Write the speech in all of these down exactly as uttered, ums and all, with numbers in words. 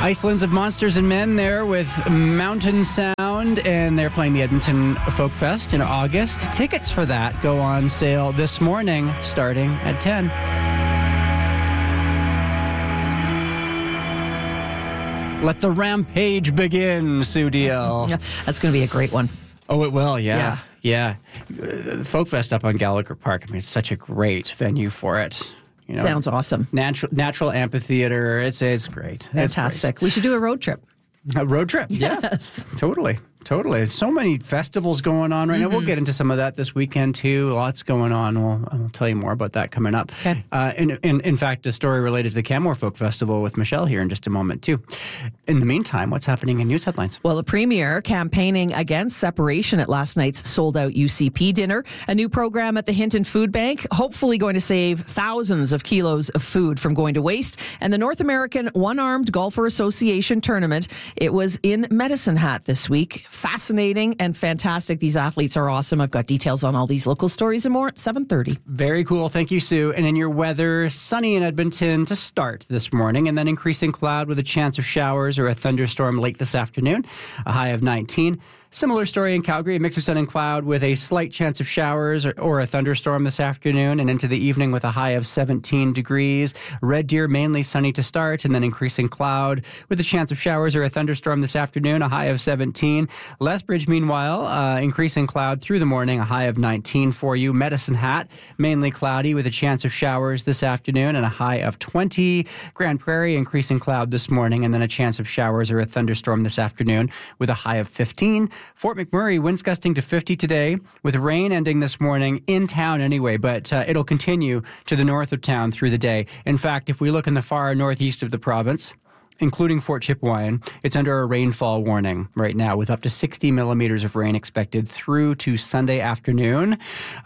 Iceland's of Monsters and Men there with Mountain Sound, and they're playing the Edmonton Folk Fest in August. Tickets for that go on sale this morning, starting at ten. Let the rampage begin, Sue Deal. Yeah, that's going to be a great one. Oh, it will, yeah. Yeah. yeah. Folk Fest up on Gallagher Park, I mean, it's such a great venue for it. You know, sounds awesome. Natural, natural amphitheater. It's it's great. Fantastic. It's great. We should do a road trip. A road trip? Yes. Yeah. Totally. Totally. So many festivals going on right mm-hmm. now. We'll get into some of that this weekend, too. Lots going on. We'll, I'll tell you more about that coming up. Okay. Uh, in, in, in fact, a story related to the Canmore Folk Festival with Michelle here in just a moment, too. In the meantime, what's happening in news headlines? Well, the Premier campaigning against separation at last night's sold-out U C P dinner. A new program at the Hinton Food Bank, hopefully going to save thousands of kilos of food from going to waste. And the North American One-Armed Golfer Association tournament, it was in Medicine Hat this week. Fascinating and fantastic. These athletes are awesome. I've got details on all these local stories and more at seven thirty. Very cool. Thank you, Sue. And in your weather, sunny in Edmonton to start this morning, and then increasing cloud with a chance of showers or a thunderstorm late this afternoon, a high of nineteen. Similar story in Calgary, a mix of sun and cloud with a slight chance of showers or, or a thunderstorm this afternoon and into the evening with a high of seventeen degrees. Red Deer, mainly sunny to start and then increasing cloud with a chance of showers or a thunderstorm this afternoon, a high of seventeen. Lethbridge, meanwhile, uh, increasing cloud through the morning, a high of nineteen for you. Medicine Hat, mainly cloudy with a chance of showers this afternoon and a high of twenty. Grand Prairie, increasing cloud this morning and then a chance of showers or a thunderstorm this afternoon with a high of fifteen. Fort McMurray, winds gusting to fifty today with rain ending this morning in town anyway, but uh, it'll continue to the north of town through the day. In fact, if we look in the far northeast of the province, including Fort Chipewyan, it's under a rainfall warning right now with up to sixty millimeters of rain expected through to Sunday afternoon.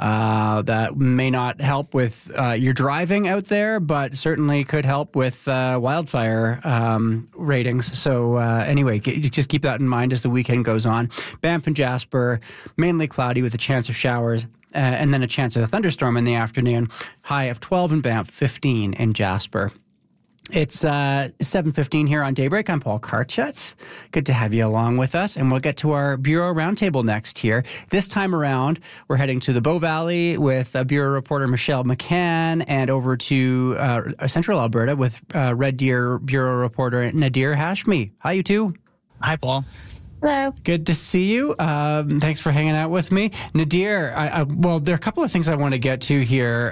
Uh, that may not help with uh, your driving out there, but certainly could help with uh, wildfire um, ratings. So uh, anyway, just keep that in mind as the weekend goes on. Banff and Jasper, mainly cloudy with a chance of showers. Uh, and then a chance of a thunderstorm in the afternoon. High of twelve in Banff, fifteen in Jasper. It's uh, seven fifteen here on Daybreak. I'm Paul Karchut. Good to have you along with us. And we'll get to our Bureau Roundtable next here. This time around, we're heading to the Bow Valley with uh, Bureau reporter Michelle McCann and over to uh, Central Alberta with uh, Red Deer Bureau reporter Nadir Hashmi. Hi, you two. Hi, Paul. Hello. Good to see you. Um, thanks for hanging out with me. Nadir, I, I, well, there are a couple of things I want to get to here,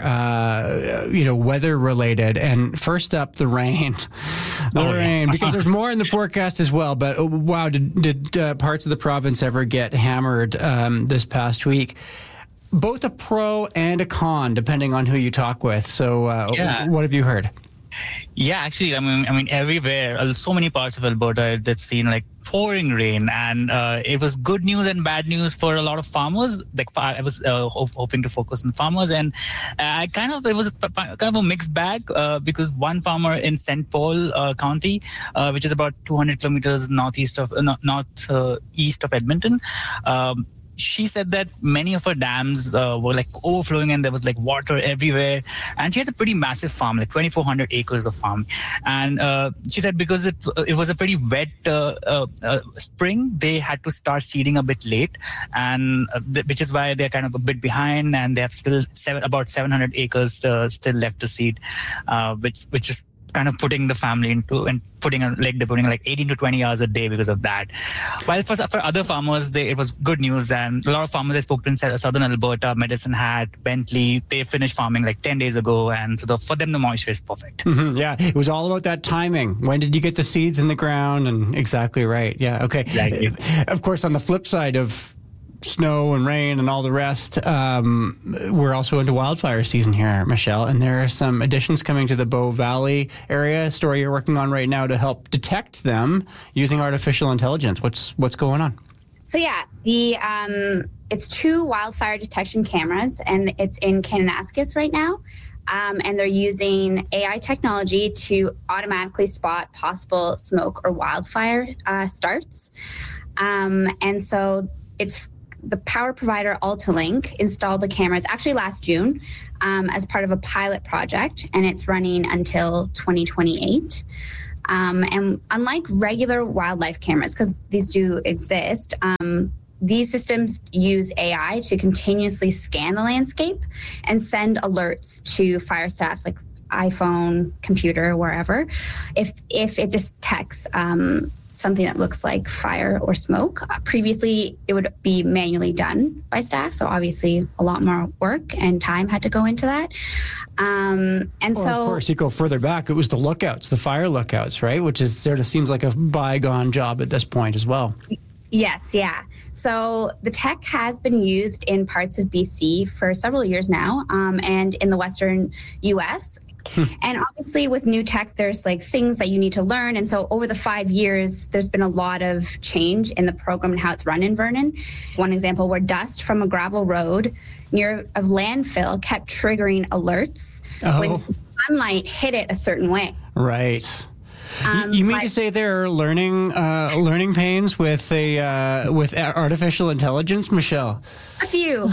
uh, you know, weather related. And first up, the rain. The oh, rain, yes. because there's more in the forecast as well. But, oh, wow, did, did uh, parts of the province ever get hammered um, this past week? Both a pro and a con, depending on who you talk with. So uh, yeah. What have you heard? Yeah, actually, I mean, I mean, everywhere, uh, so many parts of Alberta that's seen like pouring rain, and uh, it was good news and bad news for a lot of farmers. Like I was uh, ho- hoping to focus on farmers, and I uh, kind of it was a, kind of a mixed bag uh, because one farmer in Saint Paul uh, County, uh, which is about two hundred kilometers northeast of uh, not, north uh, east of Edmonton. Um, She said that many of her dams uh, were like overflowing and there was like water everywhere. And she has a pretty massive farm, like twenty-four hundred acres of farm. And uh, she said because it it was a pretty wet uh, uh, uh, spring, they had to start seeding a bit late, and uh, th- which is why they're kind of a bit behind, and they have still seven about seven hundred acres uh, still left to seed, uh, which which is kind of putting the family into and putting a, like they're putting like eighteen to twenty hours a day because of that. While for, for other farmers, they, it was good news, and a lot of farmers I spoke to in southern Alberta, Medicine Hat, Bentley, they finished farming like ten days ago, and so the, for them the moisture is perfect. Mm-hmm, yeah, it was all about that timing. When did you get the seeds in the ground? And exactly right. Yeah, okay. Exactly. Of course, on the flip side of snow and rain and all the rest, um, we're also into wildfire season here, Michelle, and there are some additions coming to the Bow Valley area, a story you're working on right now to help detect them using artificial intelligence. What's what's going on? So yeah, the um, it's two wildfire detection cameras, and it's in Kananaskis right now. Um, and they're using A I technology to automatically spot possible smoke or wildfire uh, starts. Um, and so it's the power provider Altalink installed the cameras actually last June um, as part of a pilot project, and it's running until twenty twenty-eight. Um, and unlike regular wildlife cameras, because these do exist, um, these systems use A I to continuously scan the landscape and send alerts to fire staffs like iPhone, computer, wherever, if if it detects um, something that looks like fire or smoke. Uh, previously, it would be manually done by staff, so obviously a lot more work and time had to go into that. Um, and well, so, of course, you go further back, it was the lookouts, the fire lookouts, right? Which is sort of seems like a bygone job at this point as well. Yes, yeah. So the tech has been used in parts of B C for several years now, um, and in the western U S. Hmm. And obviously with new tech, there's like things that you need to learn. And so over the five years, there's been a lot of change in the program and how it's run in Vernon. One example where dust from a gravel road near a landfill kept triggering alerts oh. when sunlight hit it a certain way. Right. Um, you mean but, to say there are learning uh, learning pains with a uh, with artificial intelligence, Michelle? A few.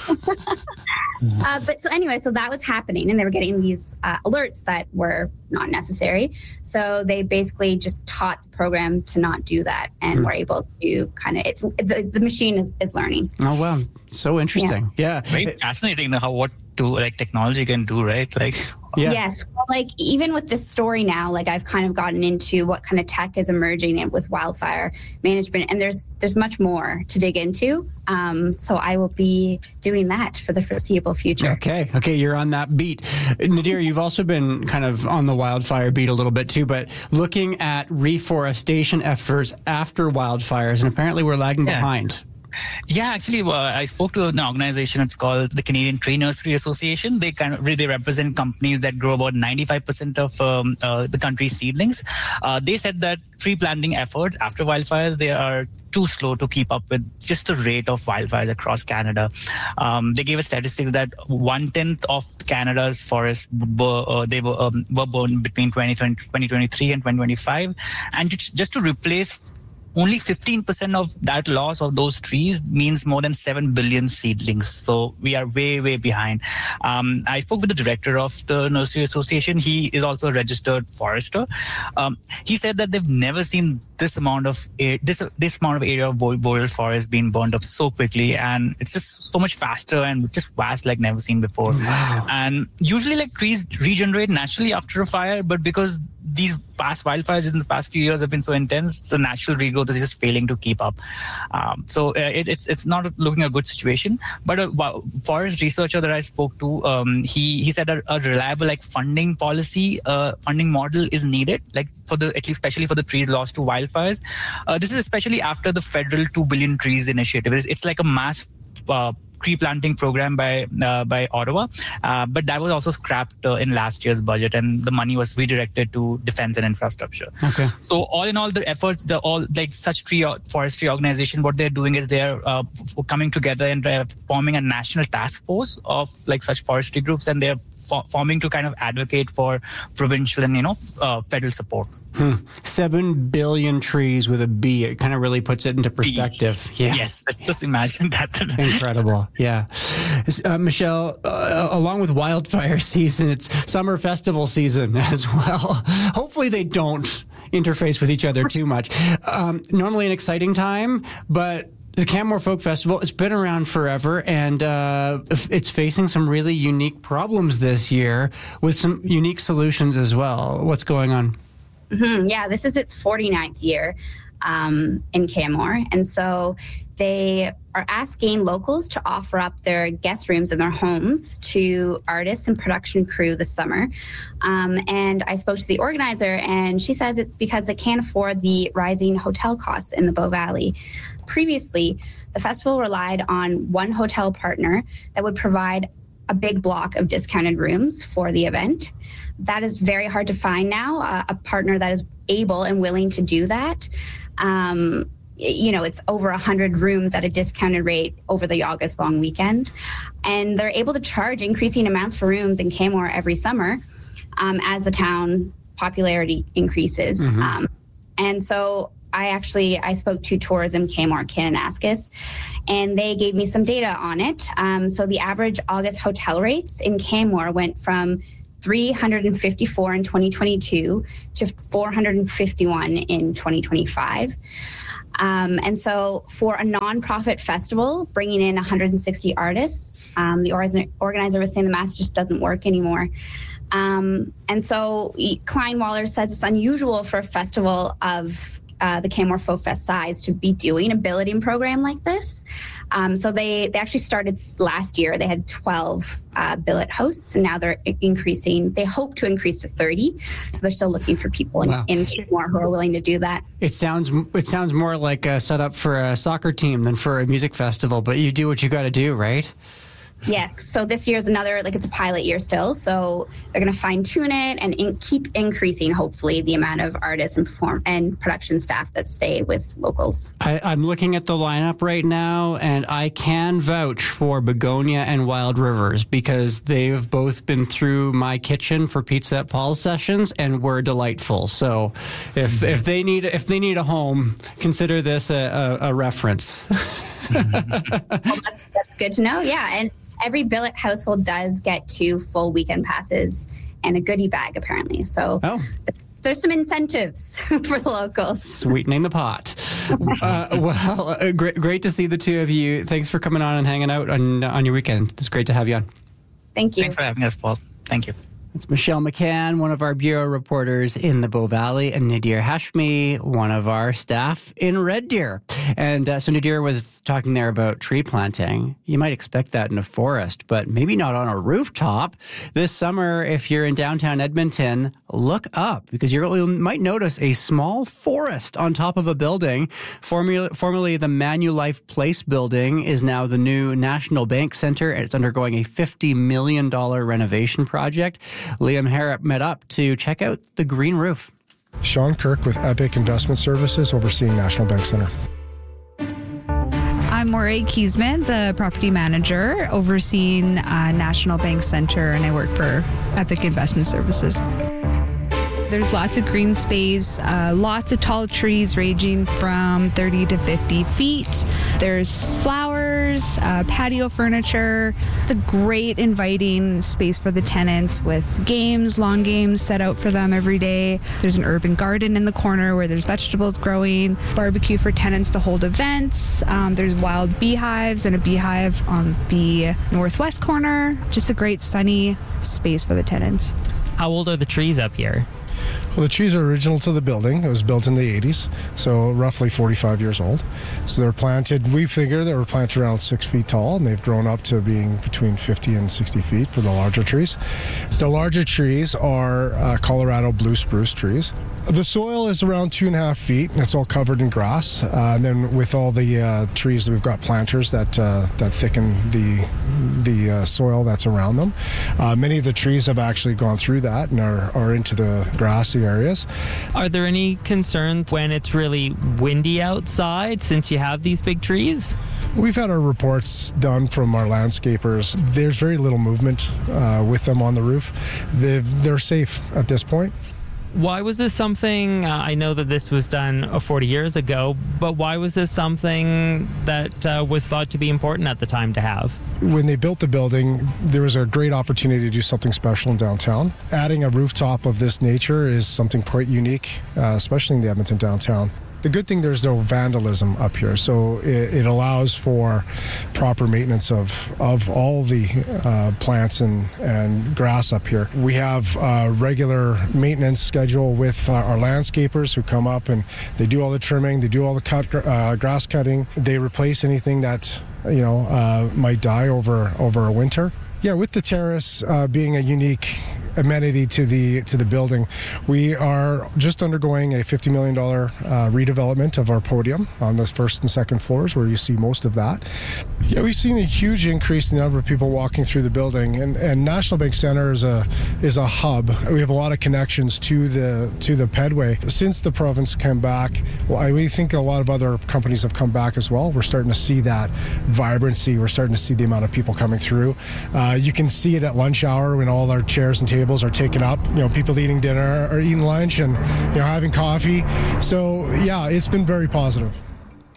uh, but so anyway, so that was happening, and they were getting these uh, alerts that were not necessary. So they basically just taught the program to not do that, and hmm. were able to kind of it's the, the machine is, is learning. Oh wow, so interesting. Yeah, yeah. Very fascinating how what to like technology can do, right? Like. Yeah. Yes. Well, like even with this story now, like I've kind of gotten into what kind of tech is emerging with wildfire management, and there's there's much more to dig into. Um, so I will be doing that for the foreseeable future. Okay. Okay. You're on that beat. Nadir, you've also been kind of on the wildfire beat a little bit too, but looking at reforestation efforts after wildfires, and apparently we're lagging yeah. behind. Yeah, actually, uh, I spoke to an organization. It's called the Canadian Tree Nursery Association. They kind of they represent companies that grow about ninety-five percent of um, uh, the country's seedlings. Uh, they said that tree planting efforts after wildfires, they are too slow to keep up with just the rate of wildfires across Canada. Um, they gave us statistics that one tenth of Canada's forests were, uh, they were, um, were burned between twenty twenty, twenty twenty-three and twenty twenty-five, and just to replace only fifteen percent of that loss of those trees means more than seven billion seedlings. So we are way, way behind. Um, I spoke with the director of the Nursery Association. He is also a registered forester. Um, he said that they've never seen this amount of this this amount of area of boreal forest being burned up so quickly, and it's just so much faster and just vast like never seen before. Wow. And usually like trees regenerate naturally after a fire, but because these past wildfires in the past few years have been so intense, the natural regrowth is just failing to keep up. Um, so uh, it, it's it's not looking a good situation. But a forest researcher that I spoke to, um, he he said a, a reliable like funding policy, uh, funding model is needed, like for the at least especially for the trees lost to wildfires. Uh, this is especially after the federal two billion trees initiative. It's, it's like a mass Uh, tree planting program by uh, by Ottawa, uh, but that was also scrapped uh, in last year's budget, and the money was redirected to defense and infrastructure. Okay. So all in all, the efforts, the all like such tree forestry organization, what they're doing is they're uh, coming together and uh, forming a national task force of like such forestry groups, and they're fo- forming to kind of advocate for provincial and you know uh, federal support. Hmm. Seven billion trees with a B. It kind of really puts it into perspective. B. Yeah. Yes. Let's just imagine that. Incredible. Yeah. Uh, Michelle, uh, along with wildfire season, it's summer festival season as well. Hopefully they don't interface with each other too much. Um, normally an exciting time, but the Canmore Folk Festival, it's been around forever, and uh, it's facing some really unique problems this year with some unique solutions as well. What's going on? Mm-hmm. Yeah, this is its forty-ninth year um, in Canmore. And so they are asking locals to offer up their guest rooms in their homes to artists and production crew this summer. Um, and I spoke to the organizer, and she says it's because they can't afford the rising hotel costs in the Bow Valley. Previously, the festival relied on one hotel partner that would provide a big block of discounted rooms for the event. That is very hard to find now, uh, a partner that is able and willing to do that. Um, you know, it's over one hundred rooms at a discounted rate over the August long weekend. And they're able to charge increasing amounts for rooms in Canmore every summer um, as the town popularity increases. Mm-hmm. Um, and so I actually, I spoke to Tourism Canmore Kananaskis, and they gave me some data on it. Um, so the average August hotel rates in Canmore went from three hundred fifty-four in twenty twenty-two to four hundred fifty-one in twenty twenty-five. Um, and so for a nonprofit festival, bringing in one hundred sixty artists, um, the organizer was saying the math just doesn't work anymore. Um, and so Kleinwaller says it's unusual for a festival of uh, the Canmore Folk Fest size to be doing a billeting program like this. Um, so they, they actually started last year. They had twelve uh, billet hosts, and now they're increasing. They hope to increase to thirty. So they're still looking for people in, wow. in Canmore who are willing to do that. It sounds it sounds more like a setup for a soccer team than for a music festival, but you do what you got to do, right? Yes. So this year is another, like it's a pilot year still. So they're going to fine tune it and in, keep increasing, hopefully, the amount of artists and perform and production staff that stay with locals. I, I'm looking at the lineup right now, and I can vouch for Begonia and Wild Rivers because they've both been through my kitchen for Pizza at Paul's sessions and were delightful. So if if they need if they need a home, consider this a, a, a reference. Well, that's that's good to know. Yeah, and every billet household does get two full weekend passes and a goodie bag, apparently. So oh. there's, there's some incentives for the locals. Sweetening the pot. uh, well, uh, great, great to see the two of you. Thanks for coming on and hanging out on on your weekend. It's great to have you on. Thank you. Thanks for having us, Paul. Thank you. It's Michelle McCann, one of our bureau reporters in the Bow Valley, and Nadir Hashmi, one of our staff in Red Deer. And uh, so Nadir was talking there about tree planting. You might expect that in a forest, but maybe not on a rooftop. This summer, if you're in downtown Edmonton, look up because you're, you might notice a small forest on top of a building. Formerly, formerly the Manulife Place building is now the new National Bank Center, and it's undergoing a fifty million dollars renovation project. Liam Harrop met up to check out the green roof. Sean Kirk with Epic Investment Services overseeing National Bank Center. I'm Moray Kiesman, the property manager overseeing uh, National Bank Center, and I work for Epic Investment Services. There's lots of green space, uh, lots of tall trees ranging from thirty to fifty feet. There's flowers, uh, patio furniture. It's a great inviting space for the tenants with games, lawn games set out for them every day. There's an urban garden in the corner where there's vegetables growing, barbecue for tenants to hold events. Um, there's wild beehives and a beehive on the northwest corner. Just a great sunny space for the tenants. How old are the trees up here? Well, the trees are original to the building. It was built in the eighties, so roughly forty-five years old. So they're planted, we figure they were planted around six feet tall, and they've grown up to being between fifty and sixty feet for the larger trees. The larger trees are uh, Colorado blue spruce trees. The soil is around two and a half feet, and it's all covered in grass. Uh, and then with all the uh, trees, we've got planters that uh, that thicken the the uh, soil that's around them. Uh, many of the trees have actually gone through that and are, are into the grassy areas. Are there any concerns when it's really windy outside since you have these big trees? We've had our reports done from our landscapers. There's very little movement uh, with them on the roof. They've, they're safe at this point. Why was this something, uh, I know that this was done uh, forty years ago, but why was this something that uh, was thought to be important at the time to have? When they built the building, there was a great opportunity to do something special in downtown. Adding a rooftop of this nature is something quite unique, uh, especially in the Edmonton downtown. The good thing, there's no vandalism up here, so it, it allows for proper maintenance of, of all the uh, plants and, and grass up here. We have a regular maintenance schedule with our, our landscapers who come up and they do all the trimming, they do all the cut, uh, grass cutting, they replace anything that you know uh, might die over, over a winter. Yeah, with the terrace uh, being a unique amenity to the to the building, we are just undergoing a fifty million dollars uh, redevelopment of our podium on the first and second floors, where you see most of that. Yeah, we've seen a huge increase in the number of people walking through the building, and, and National Bank Center is a is a hub. We have a lot of connections to the to the Pedway. Since the province came back, well, I we think a lot of other companies have come back as well. We're starting to see that vibrancy. We're starting to see the amount of people coming through. Uh, you can see it at lunch hour when all our chairs and tables are taken up. You know, people eating dinner or eating lunch and you know having coffee. So yeah, it's been very positive.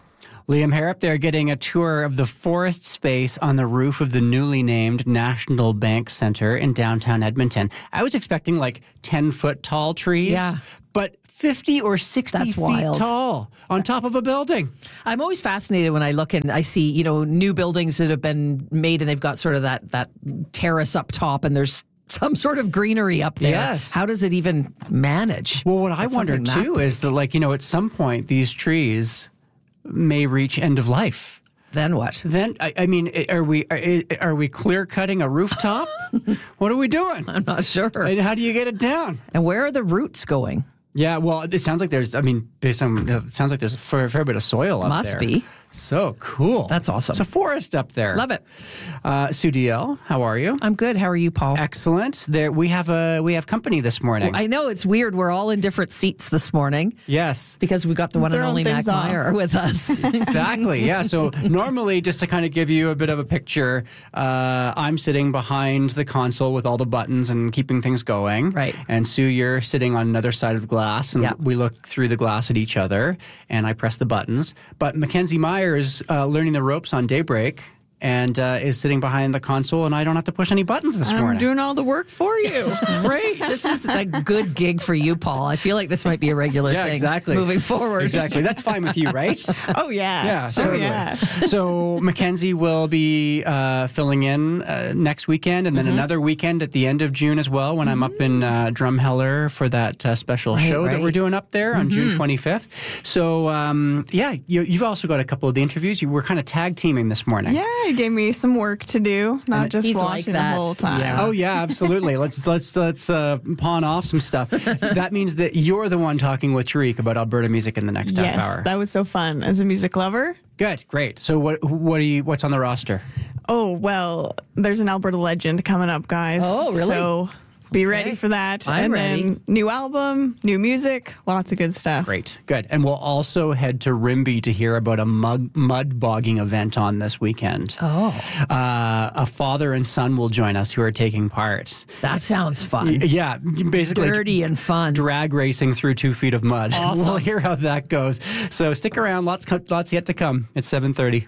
Liam Harrop there getting a tour of the forest space on the roof of the newly named National Bank Center in downtown Edmonton. I was expecting like ten-foot tall trees, Yeah. but fifty or sixty That's feet wild. tall on top of a building. I'm always fascinated when I look and I see, you know, new buildings that have been made and they've got sort of that, that terrace up top and there's some sort of greenery up there. Yes. How does it even manage? Well, what I That's wonder something that too big. is that, like, you know, at some point these trees may reach end of life. Then what? Then, I, I mean, are we are, are we clear cutting a rooftop? What are we doing? I'm not sure. And how do you get it down? And where are the roots going? Yeah, well, it sounds like there's, I mean, based on, it sounds like there's a fair, fair bit of soil up Must there. be. So cool. That's awesome. It's a forest up there. Love it. Uh, Sue D L, how are you? I'm good. How are you, Paul? Excellent. There, we have a we have company this morning. I know it's weird. We're all in different seats this morning yes. because we've got the one and Throwing only Mac things off. Meyer with us. Exactly. Yeah. So normally, just to kind of give you a bit of a picture, uh, I'm sitting behind the console with all the buttons and keeping things going. Right. And Sue, you're sitting on another side of the glass, and Yep. we look through the glass at each other, and I press the buttons. But Mackenzie Myers uh, learning the ropes on Daybreak. And uh, is sitting behind the console, and I don't have to push any buttons this I'm morning. doing all the work for you. Great. This is a good gig for you, Paul. I feel like this might be a regular Yeah, thing exactly. moving forward. Exactly. That's fine with you, right? Oh, yeah. Yeah, Oh, totally. yeah. So Mackenzie will be uh, filling in uh, next weekend, and then Mm-hmm. another weekend at the end of June as well, when I'm up in uh, Drumheller for that uh, special Right, show that right. we're doing up there on June twenty-fifth. So um, yeah, you, you've also got a couple of the interviews. You were kind of tag teaming this morning. Yeah, he gave me some work to do, not just he's like watching that. the whole time. Yeah. Oh yeah, absolutely. let's let's let's uh, pawn off some stuff. That means that you're the one talking with Tariq about Alberta music in the next half Yes, hour. that was so fun as a music lover. Good, great. So what what are you? What's on the roster? Oh, well, there's an Alberta legend coming up, guys. Oh, really? So be ready for that. I'm and ready. then new album, new music, lots of good stuff. Great, good. And we'll also head to Rimbey to hear about a mud, mud bogging event on this weekend. Oh, Uh, a father and son will join us who are taking part. that sounds fun. Yeah, basically Dirty and fun. drag racing through two feet of mud. Awesome. We'll hear how that goes. So stick around. Lots, co- lots yet to come. It's seven thirty.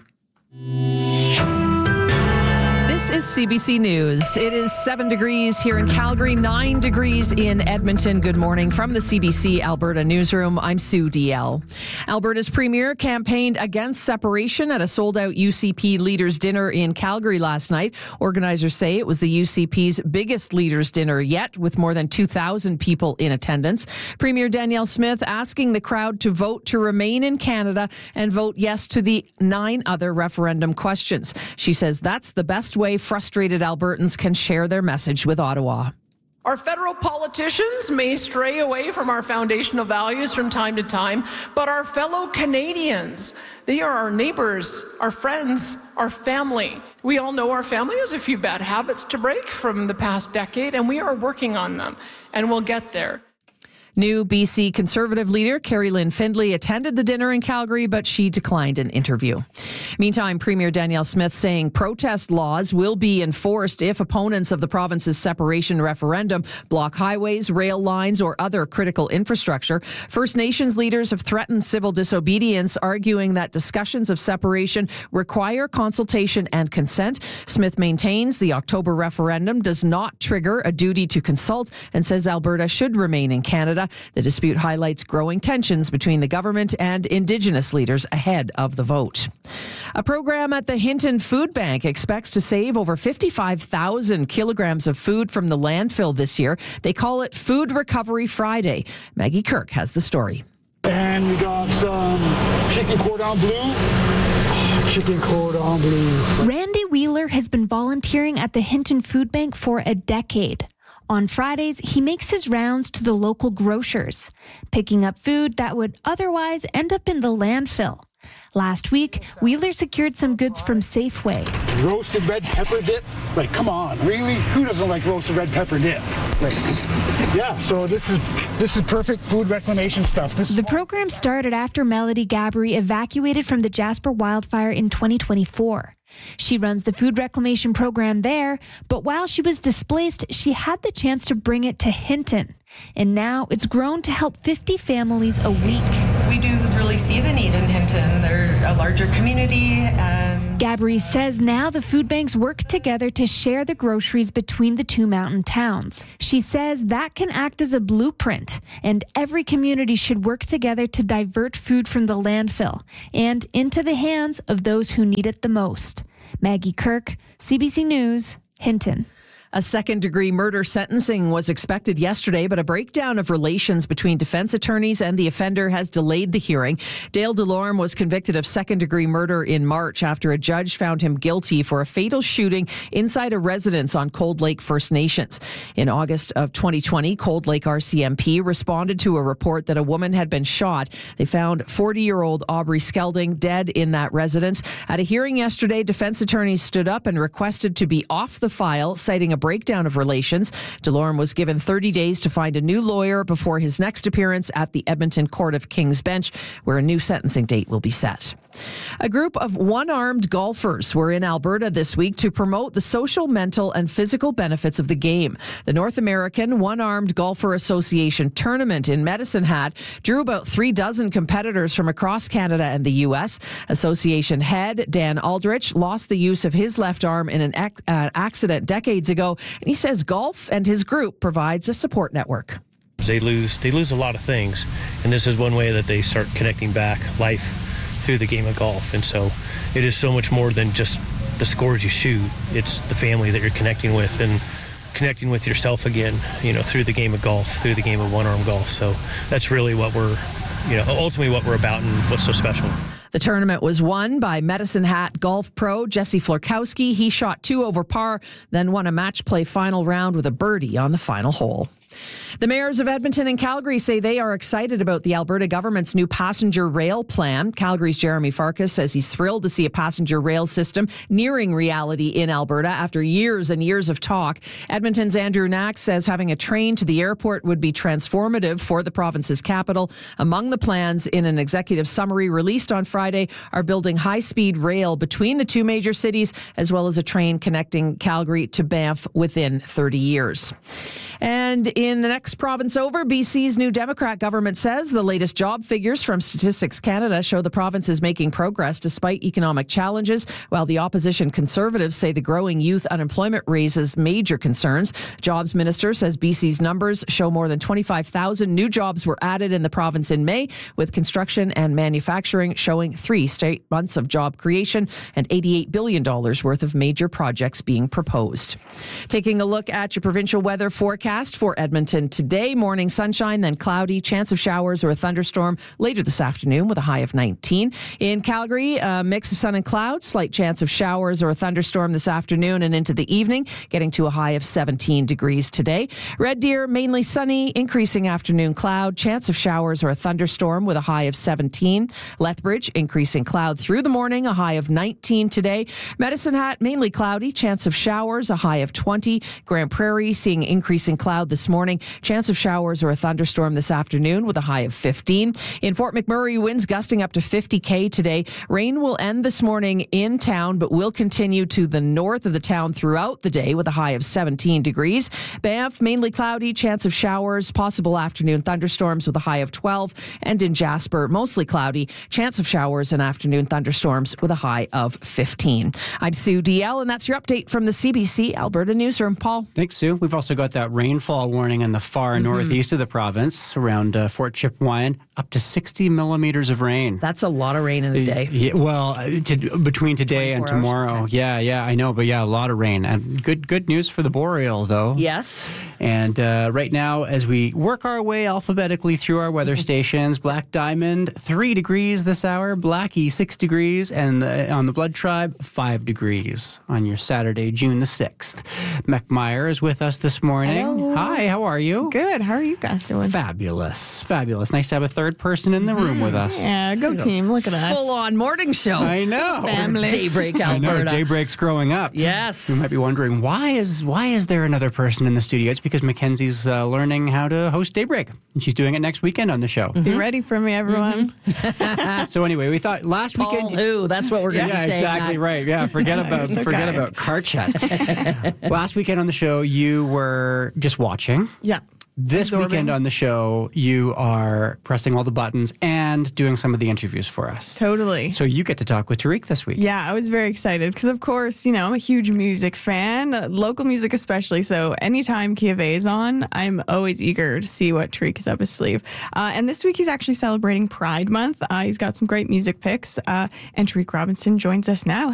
This is C B C News. It is seven degrees here in Calgary, nine degrees in Edmonton. Good morning from the C B C Alberta newsroom. I'm Sue D L. Alberta's premier campaigned against separation at a sold-out U C P leaders' dinner in Calgary last night. Organizers say it was the U C P's biggest leaders' dinner yet, with more than two thousand people in attendance. Premier Danielle Smith asking the crowd to vote to remain in Canada and vote yes to the nine other referendum questions. She says that's the best way frustrated Albertans can share their message with Ottawa. Our federal politicians may stray away from our foundational values from time to time, but our fellow Canadians, they are our neighbors, our friends, our family. We all know our family has a few bad habits to break from the past decade, and we are working on them, and we'll get there. New B C Conservative leader Carrie Lynn Findlay attended the dinner in Calgary, but she declined an interview. Meantime, Premier Danielle Smith saying protest laws will be enforced if opponents of the province's separation referendum block highways, rail lines, or other critical infrastructure. First Nations leaders have threatened civil disobedience, arguing that discussions of separation require consultation and consent. Smith maintains the October referendum does not trigger a duty to consult and says Alberta should remain in Canada. The dispute highlights growing tensions between the government and Indigenous leaders ahead of the vote. A program at the Hinton Food Bank expects to save over fifty-five thousand kilograms of food from the landfill this year. They call it Food Recovery Friday. Maggie Kirk has the story. And we got some chicken cordon bleu. Oh, chicken cordon bleu. Randy Wheeler has been volunteering at the Hinton Food Bank for a decade. On Fridays, he makes his rounds to the local grocers, picking up food that would otherwise end up in the landfill. Last week, Wheeler secured some goods from Safeway. Roasted red pepper dip? Like, come on, really? Who doesn't like roasted red pepper dip? Like, yeah, so this is this is perfect food reclamation stuff. This is The program started after Melody Gabry evacuated from the Jasper wildfire in twenty twenty-four. She runs the food reclamation program there, but while she was displaced, she had the chance to bring it to Hinton. And now it's grown to help fifty families a week. we do really see the need in Hinton. They're a larger community. And Gabri says now the food banks work together to share the groceries between the two mountain towns. She says that can act as a blueprint, and every community should work together to divert food from the landfill and into the hands of those who need it the most. Maggie Kirk, C B C News, Hinton. A second-degree murder sentencing was expected yesterday, but a breakdown of relations between defense attorneys and the offender has delayed the hearing. Dale DeLorme was convicted of second-degree murder in March after a judge found him guilty for a fatal shooting inside a residence on Cold Lake First Nations. In August of twenty twenty, Cold Lake R C M P responded to a report that a woman had been shot. They found forty-year-old Aubrey Skelding dead in that residence. At a hearing yesterday, defense attorneys stood up and requested to be off the file, citing a breakdown of relations. DeLorme was given thirty days to find a new lawyer before his next appearance at the Edmonton Court of King's Bench, where a new sentencing date will be set. A group of one-armed golfers were in Alberta this week to promote the social, mental, and physical benefits of the game. The North American One-Armed Golfer Association tournament in Medicine Hat drew about three dozen competitors from across Canada and the U S. Association head Dan Aldrich lost the use of his left arm in an ac- uh, accident decades ago, and he says golf and his group provides a support network. They lose, they lose a lot of things, and this is one way that they start connecting back life through the game of golf. And so it is so much more than just the scores you shoot. It's the family that you're connecting with and connecting with yourself again, you know, through the game of golf, through the game of one-arm golf. So that's really what we're, you know, ultimately what we're about and what's so special. The tournament was won by Medicine Hat golf pro Jesse Florkowski. He shot two over par, then won a match play final round with a birdie on the final hole. The mayors of Edmonton and Calgary say they are excited about the Alberta government's new passenger rail plan. Calgary's Jeremy Farkas says he's thrilled to see a passenger rail system nearing reality in Alberta after years and years of talk. Edmonton's Andrew Knack says having a train to the airport would be transformative for the province's capital. Among the plans in an executive summary released on Friday are building high-speed rail between the two major cities, as well as a train connecting Calgary to Banff within thirty years. And in the next province over, B C's new Democrat government says the latest job figures from Statistics Canada show the province is making progress despite economic challenges, while the opposition Conservatives say the growing youth unemployment raises major concerns. Jobs Minister says B C's numbers show more than twenty-five thousand new jobs were added in the province in May, with construction and manufacturing showing three straight months of job creation and eighty-eight billion dollars worth of major projects being proposed. Taking a look at your provincial weather forecast for Edmonton today, morning sunshine, then cloudy, chance of showers or a thunderstorm later this afternoon with a high of nineteen. In Calgary, a mix of sun and clouds, slight chance of showers or a thunderstorm this afternoon and into the evening, getting to a high of seventeen degrees today. Red Deer, mainly sunny, increasing afternoon cloud, chance of showers or a thunderstorm with a high of seventeen. Lethbridge, increasing cloud through the morning, a high of nineteen today. Medicine Hat, mainly cloudy, chance of showers, a high of twenty. Grand Prairie, seeing increasing cloud this morning, chance of showers or a thunderstorm this afternoon with a high of fifteen. In Fort McMurray, winds gusting up to fifty kays today. Rain will end this morning in town, but will continue to the north of the town throughout the day with a high of seventeen degrees. Banff, mainly cloudy, chance of showers, possible afternoon thunderstorms with a high of twelve. And in Jasper, mostly cloudy, chance of showers and afternoon thunderstorms with a high of fifteen. I'm Sue D L, and that's your update from the C B C Alberta Newsroom. Paul. Thanks, Sue. We've also got that rainfall warning in the far mm-hmm. northeast of the province, around uh, Fort Chipewyan, up to sixty millimeters of rain. That's a lot of rain in a day. Yeah, well, to, between today and tomorrow. Okay. Yeah, yeah, I know, but yeah, a lot of rain. And good good news for the Boreal, though. Yes. And uh, right now, as we work our way alphabetically through our weather stations, Black Diamond, three degrees this hour, Blackie, six degrees, and the, on the Blood Tribe, five degrees on your Saturday, June the sixth. Mech Meyer is with us this morning. Hello. Hi, how are you? Good. How are you guys doing? Fabulous. Fabulous. Nice to have a third person in the mm-hmm. room with us. Yeah, go team. Look at us. Full-on morning show. I know. Family. Daybreak Alberta. I know. Daybreak's growing up. Yes. You might be wondering, why is why is there another person in the studio? It's because Mackenzie's uh, learning how to host Daybreak, and she's doing it next weekend on the show. Mm-hmm. Be ready for me, everyone. Mm-hmm. So anyway, we thought last Paul weekend... Who? That's what we're going to yeah, say. Yeah, exactly right. Yeah, forget about so forget kind. about car chat. Last weekend on the show, you were just watching. Yeah. This absorbing. weekend on the show, you are pressing all the buttons and doing some of the interviews for us. Totally. So you get to talk with Tariq this week. Yeah, I was very excited because, of course, you know, I'm a huge music fan, uh, local music especially. So anytime K of A is on, I'm always eager to see what Tariq is up his sleeve. Uh, and this week he's actually celebrating Pride Month. Uh, he's got some great music picks. Uh, and Tariq Robinson joins us now.